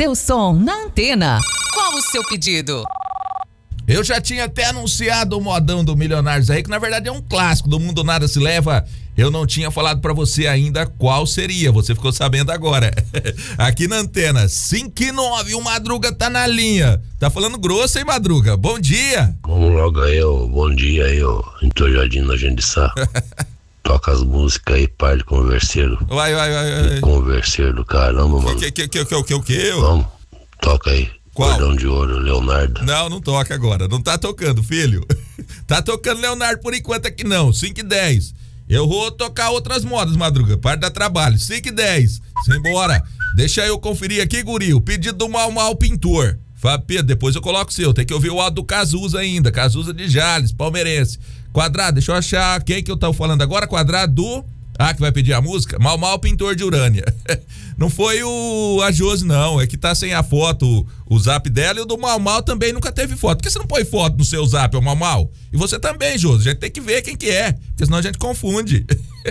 seu som na antena. Qual o seu pedido? Eu já tinha até anunciado o modão do Milionários aí, que na verdade é um clássico do Mundo Nada Se Leva. Eu não tinha falado pra você ainda qual seria, você ficou sabendo agora. Aqui na antena, 5:09, o Madruga tá na linha. Tá falando grosso, hein, Madruga? Bom dia. Vamos logo aí, ó. Bom dia aí, ó. Entojadinho na gente de sá. Toca as músicas aí, par de converseiro. Vai. Converseiro do caramba, mano. O que? Vamos, toca aí. Qual? Cordão de Ouro, Leonardo. Não toca agora. Não tá tocando, filho. Tá tocando Leonardo por enquanto aqui não. 5:10. Eu vou tocar outras modas, Madruga. Para de dar trabalho. 5:10. Simbora. Deixa eu conferir aqui, guri. O pedido do Mal Pintor. Fábio Pedro, depois eu coloco o seu. Tem que ouvir o áudio do Cazuza ainda. Cazuza de Jales, palmeirense. Quadrado, deixa eu achar quem que eu tô falando agora. Quadrado do... que vai pedir a música? Mal Pintor de Urânia. Não foi a Josi, não. É que tá sem a foto, o zap dela, e o do Mal também nunca teve foto. Por que você não põe foto no seu zap, o Mal? E você também, Josi. A gente tem que ver quem que é, porque senão a gente confunde.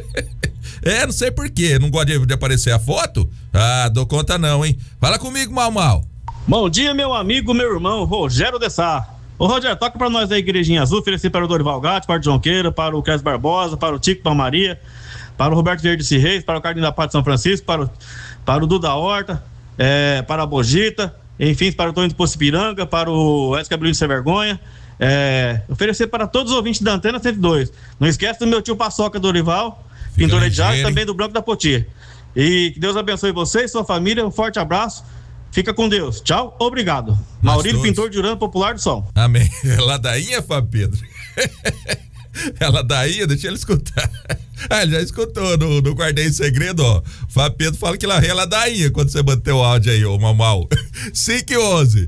Não sei por quê. Não gosta de aparecer a foto? Dou conta não, hein? Fala comigo, Mal. Bom dia, meu amigo, meu irmão, Rogério de Sá. Ô, Rogério, toca pra nós da Igrejinha Azul, oferecer para o Dorival Gatti, para o Jonqueira, para o Cres Barbosa, para o Tico Palmaria, para o Roberto Verde Reis, para o Carlinho da Paz de São Francisco, para o Duda Horta, para a Bogita, enfim, para o Tony de Pocipiranga, para o Edson Cabelinho de Sem Vergonha, oferecer para todos os ouvintes da Antena 102. Não esquece do meu tio Paçoca Dorival, pintor de Jales, também do Branco da Poti. E que Deus abençoe você e sua família, um forte abraço. Fica com Deus. Tchau, obrigado. Maurílio Pintor de Urano, Popular do Som. Amém. Ladainha, Fábio Pedro? Ladainha, deixa ele escutar. Ele já escutou no Guardei em Segredo, ó. Fábio Pedro fala que lá é ladainha quando você mantém o áudio aí, ô Mamal. 5:11.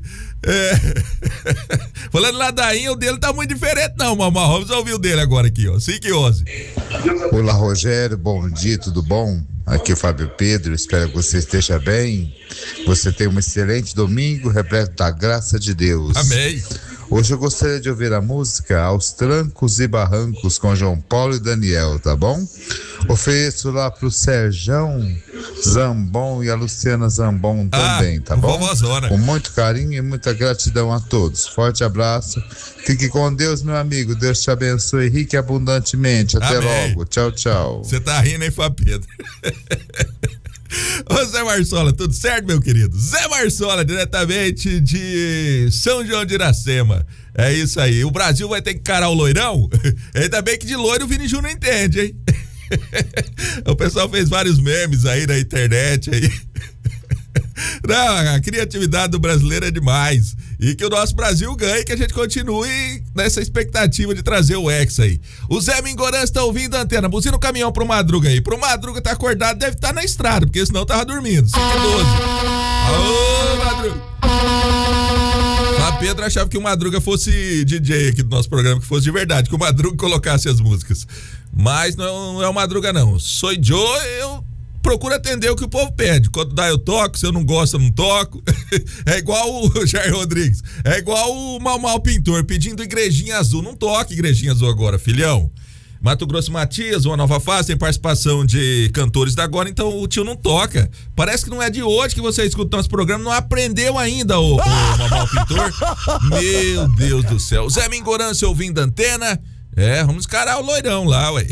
Falando ladainha, o dele tá muito diferente não, Mamal. Vamos ouvir o dele agora aqui, ó. 5:11. Olá, Rogério, bom dia, tudo bom? Aqui é o Fábio Pedro, espero que você esteja bem. Você tenha um excelente domingo, repleto da graça de Deus. Amém. Hoje eu gostaria de ouvir a música Aos Trancos e Barrancos com João Paulo e Daniel, tá bom? Ofereço lá pro Serjão Zambon e a Luciana Zambon também, tá bom? Com muito carinho e muita gratidão a todos. Forte abraço. Fique com Deus, meu amigo. Deus te abençoe rique e abundantemente. Até logo. Tchau, tchau. Você tá rindo, hein, Fábio Pedro? Ô Zé Marsola, tudo certo, meu querido? Zé Marsola, diretamente de São João de Iracema. É isso aí. O Brasil vai ter que encarar o loirão? Ainda bem que de loiro o Vini Júnior entende, hein? O pessoal fez vários memes aí na internet aí. Não, a criatividade do brasileiro é demais. E que o nosso Brasil ganhe, que a gente continue nessa expectativa de trazer o Hexa aí. O Zé Mingorã está ouvindo a antena. Buzina o caminhão pro Madruga aí. Pro Madruga tá acordado, deve estar na estrada, porque senão tava dormindo. 5:12. Alô, Madruga. A Pedro achava que o Madruga fosse DJ aqui do nosso programa, que fosse de verdade, que o Madruga colocasse as músicas. Mas não é o Madruga, não. Sou Joe, eu procuro atender o que o povo pede. Quando dá, eu toco. Se eu não gosto, eu não toco. É igual o Jair Rodrigues. É igual o Mal Pintor pedindo Igrejinha Azul. Não toque Igrejinha Azul agora, filhão. Mato Grosso Matias, uma nova fase, tem participação de cantores da agora, então o tio não toca. Parece que não é de hoje que você escuta nosso programa, não aprendeu ainda, o Mal Pintor. Meu Deus do céu. Zé Mingorância ouvindo a antena. Vamos encarar o loirão lá, ué.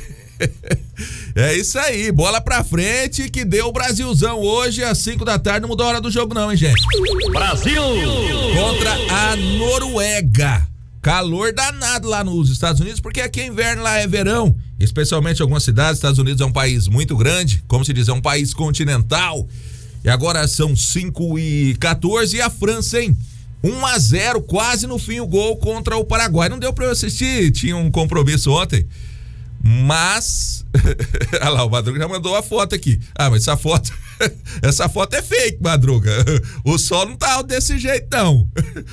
É isso aí, bola pra frente, que deu o Brasilzão hoje às 5 da tarde, não mudou a hora do jogo não, hein, gente? Brasil! Contra a Noruega. Calor danado lá nos Estados Unidos, porque aqui é inverno, lá é verão, especialmente em algumas cidades. Estados Unidos é um país muito grande, como se diz, é um país continental. E agora são 5:14 e a França, hein? 1-0, quase no fim o gol contra o Paraguai. Não deu pra eu assistir, tinha um compromisso ontem. Mas, olha lá, o Madruga já mandou a foto aqui. Mas essa foto é fake, Madruga. O sol não tá desse jeito, não.